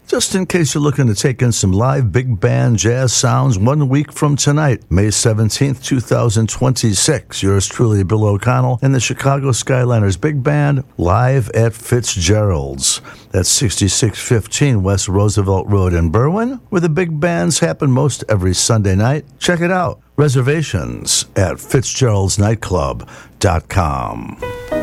just in case you're looking to take in some live big band jazz sounds 1 week from tonight, May 17th, 2026. Yours truly, Bill O'Connell, and the Chicago Skyliners Big Band live at Fitzgerald's. That's 6615 West Roosevelt Road in Berwyn, where the big bands happen most every Sunday night. Check it out. Reservations at fitzgeraldsnightclub.com.